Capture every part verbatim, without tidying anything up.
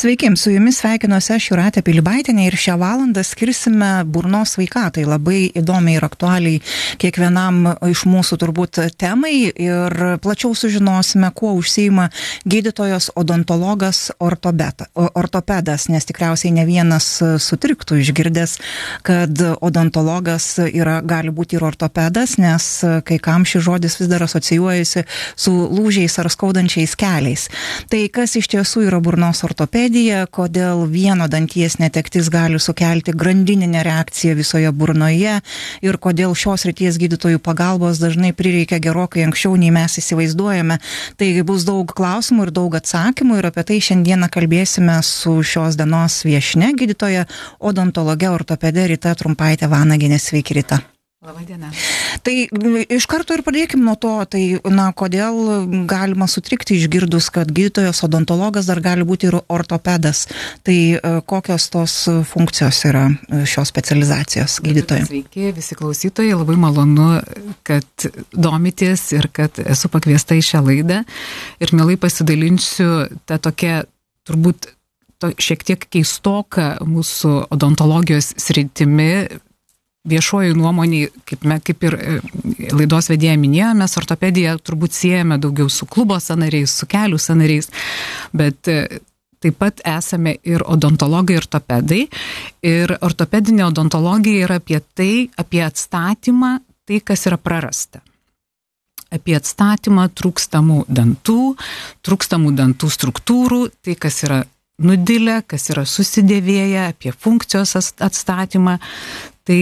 Sveiki, su jumis sveikinuosi aš Jūratė Pilibaitienė ir šią valandą skirsime burnos sveikatai, labai įdomiai ir aktualiai kiekvienam iš mūsų turbūt temai ir plačiau sužinosime, kuo užsiima gydytojas odontologas ortobeta, ortopedas, nes tikriausiai ne vienas sutriktų išgirdęs, kad odontologas yra, gali būti ir ortopedas, nes kai kam šis žodis vis dar asocijuojasi su lūžiais ar skaudančiais keliais. Tai kas iš tiesų yra burnos ortopedija? Kodėl vieno danties netektis gali sukelti grandininę reakciją visoje burnoje ir kodėl šios srities gydytojų pagalbos dažnai prireikia gerokai anksčiau, nei mes įsivaizduojame. Taigi bus daug klausimų ir daug atsakymų ir apie tai šiandieną kalbėsime su šios dienos viešnia gydytoja odontologe ortopede Rita Trumpaitė-Vanagienė. Sveiki, Rita. Labadiena. Tai iš karto ir pradėkim nuo to, tai, na, kodėl galima sutrikti išgirdus, kad gydytojas odontologas dar gali būti ir ortopedas. Tai kokios tos funkcijos yra šios specializacijos gydytojų? Sveiki, visi klausytojai, labai malonu, kad domitės ir kad esu pakviesta į šią laidą ir mielai pasidalinsiu tą tokią, turbūt to, šiek tiek keistoką mūsų odontologijos sritimi. Viešoji nuomonė, kaip, me, kaip ir laidos vedėja minėjo, mes ortopediją turbūt siejame daugiau su klubo sąnariais, su kelių sąnariais, bet taip pat esame ir odontologai, ir ortopedai. Ir ortopedinė odontologija yra apie tai, apie atstatymą, tai, kas yra prarasta. Apie atstatymą trūkstamų dantų, trūkstamų dantų struktūrų, tai, kas yra nudilę, kas yra susidėvėję, apie funkcijos atstatymą. Tai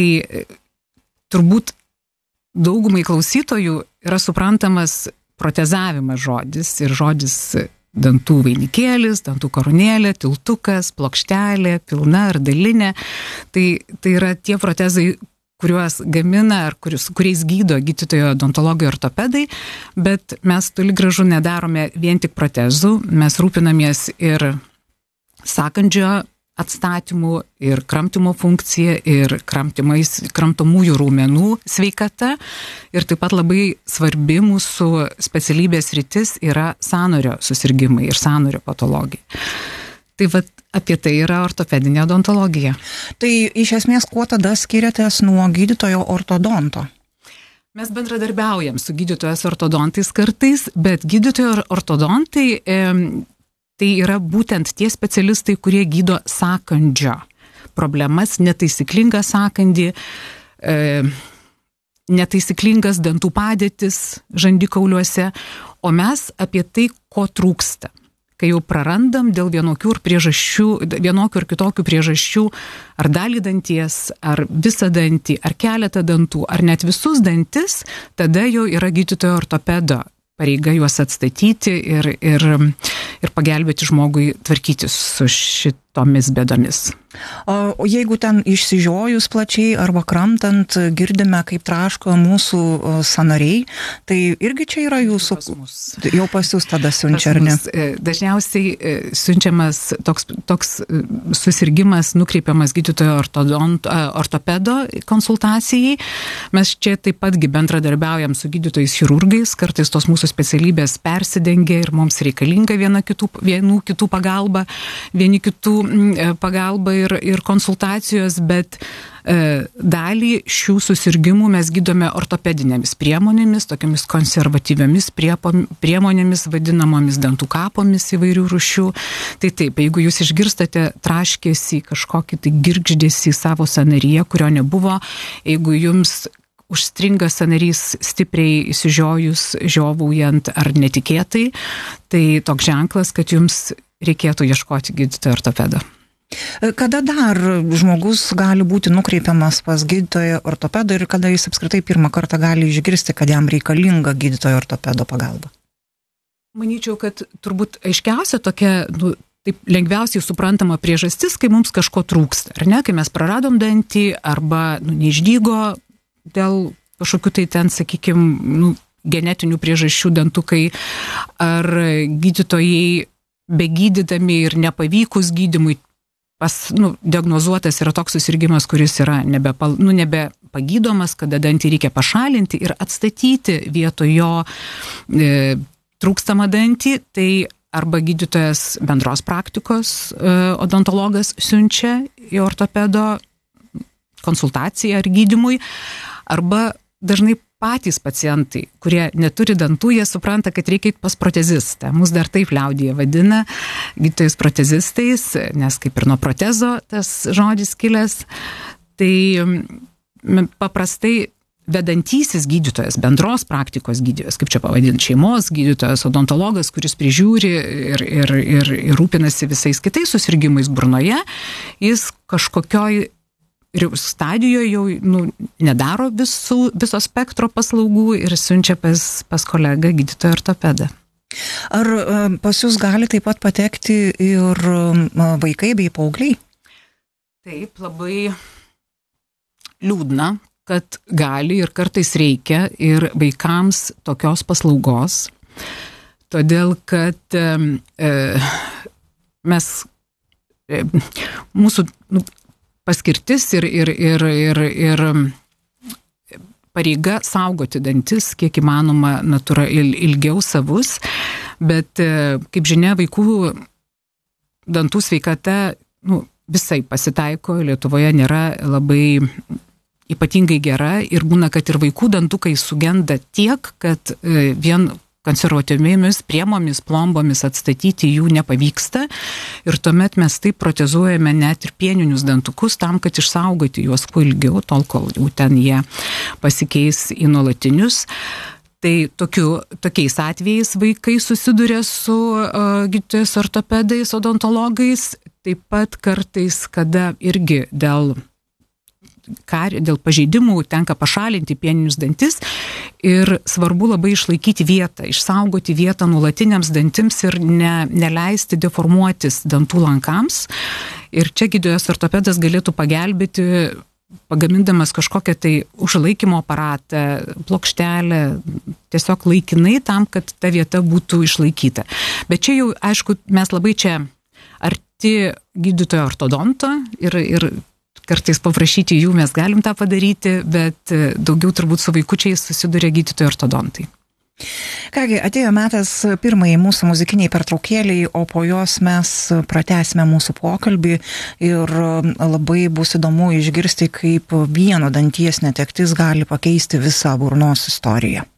turbūt daugumai klausytojų yra suprantamas protezavimas žodis ir žodis dantų vainikėlis, dantų karūnėlė, tiltukas, plokštelė, pilna ar dalinė. Tai, tai yra tie protezai, kuriuos gamina ar kurius, kuriais gydo gydytojo odontologai ortopedai, bet mes toli gražu nedarome vien tik protezų, mes rūpinamės ir sąkandžio atstatymų ir kramtymo funkcija ir kramtomųjų raumenų sveikata. Ir taip pat labai svarbi mūsų specialybės sritis yra sąnario susirgimai ir sąnario patologija. Tai vat apie tai yra ortopedinė odontologija. Tai iš esmės, kuo tada skiriatės nuo gydytojo ortodonto? Mes bendradarbiaujam su gydytojas ortodontais kartais, bet gydytojo ortodontai e, tai yra būtent tie specialistai, kurie gydo sąkandžio problemas, netaisyklingą sąkandį, e, netaisyklingas dantų padėtis žandikauliuose, o mes apie tai, ko trūksta. Kai jau prarandam dėl vienokių ir priežasčių, vienokių ir kitokių priežasčių, ar dalį danties, ar visą dantį, ar keletą dantų, ar net visus dantis, tada jau yra gydytojo ortopedo pareiga juos atstatyti ir, ir, ir pagelbėti žmogui tvarkytis su šitomis bėdomis. O jeigu ten išsižiojus plačiai arba kramtant girdime, kaip traško mūsų sąnariai, tai irgi čia yra jūsų, pas jau pas jūs tada siunčia, ar ne? Dažniausiai siunčiamas toks, toks susirgimas nukreipiamas gydytojo ortopedo konsultacijai. Mes čia taip patgi bendradarbiaujam su gydytojais chirurgais, kartais tos mūsų specialybės persidengia ir mums reikalinga viena kitų, vienų kitų pagalba, vieni kitų pagalba ir, ir konsultacijos, bet e, dalį šių susirgimų mes gydome ortopedinėmis priemonėmis, tokiamis konservatyviomis priepom, priemonėmis, vadinamomis dantų kapomis įvairių rūšių. Tai taip, jeigu jūs išgirstate traškėsi kažkokį tai girgždėsi savo sąnaryje, kurio nebuvo, jeigu jums užstringa sąnarys stipriai įsižiojus, žiovaujant ar netikėtai, tai toks ženklas, kad jums reikėtų ieškoti gydytojo ortopedo. Kada dar žmogus gali būti nukreipiamas pas gydytoją ortopedą ir kada jis apskritai pirmą kartą gali išgirsti, kad jam reikalinga gydytojo ortopedo pagalba? Manyčiau, kad turbūt aiškiausia tokia, nu, taip lengviausiai suprantama priežastis, kai mums kažko trūksta, ar ne? Kai mes praradom dantį arba nu, neišdygo dėl kažkokių tai ten, sakykime, nu, genetinių priežasčių dantukai, ar gydytojai begydydami ir nepavykus gydymui pas, nu, diagnozuotas yra toks susirgimas, kuris yra nebe, nu, nebe pagydomas, kada dantį reikia pašalinti ir atstatyti vietoj jo e, trūkstamą dantį, tai arba gydytojas bendros praktikos odontologas siunčia į ortopedo konsultacijai ar gydymui, arba dažnai patys pacientai, kurie neturi dantų, jie supranta, kad reikia eiti pas protezistą. Mūsų dar taip liaudyje vadina gydytojais protezistais, nes kaip ir nuo protezo tas žodis kilęs. Tai paprastai vedantysis gydytojas, bendros praktikos gydytojas, kaip čia pavadinti, šeimos gydytojas, odontologas, kuris prižiūri ir, ir, ir, ir rūpinasi visais kitais susirgimais burnoje, jis kažkokioj stadijoje jau nu, nedaro visų, viso spektro paslaugų ir siunčia pas, pas kolegą gydytoją ortopedą. Ar pas jūs gali taip pat patekti ir vaikai bei paaugliai? Taip, labai liūdna, kad gali ir kartais reikia ir vaikams tokios paslaugos, todėl kad e, mes, e, mūsų nu, paskirtis ir, ir, ir, ir, ir pareiga saugoti dantis, kiek įmanoma natūra, ilgiau savus, bet kaip žinia, vaikų dantų sveikata nu, visai pasitaiko, Lietuvoje nėra labai ypatingai gera ir būna, kad ir vaikų dantukai sugenda tiek, kad vien konservatyviomis priemomis, plombomis atstatyti jų nepavyksta ir tuomet mes taip protezuojame net ir pieninius dantukus tam, kad išsaugoti juos kuo ilgiau, tol kol jau ten jie pasikeis į nuolatinius. Tai tokiu, tokiais atvejais vaikai susiduria su uh, gydytojais ortopedais, odontologais, taip pat kartais, kada irgi dėl Kar, dėl pažeidimų tenka pašalinti pieninius dantis ir svarbu labai išlaikyti vietą, išsaugoti vietą nuolatiniams dantims ir ne, neleisti deformuotis dantų lankams. Ir čia gydytojas ortopedas galėtų pagelbėti, pagamindamas kažkokią tai užlaikymo aparatą, plokštelę, tiesiog laikinai tam, kad ta vieta būtų išlaikyta. Bet čia jau, aišku, mes labai čia arti gydytojo ortodonto ir, ir kartais paprašyti jų mes galim tą padaryti, bet daugiau turbūt su vaikučiais susiduria gydytojai ortodontai. Kągi, atėjo metas pirmai mūsų muzikiniai pertraukėliai, o po jos mes pratęsime mūsų pokalbį ir labai bus įdomu išgirsti, kaip vieno danties netektis gali pakeisti visą burnos istoriją.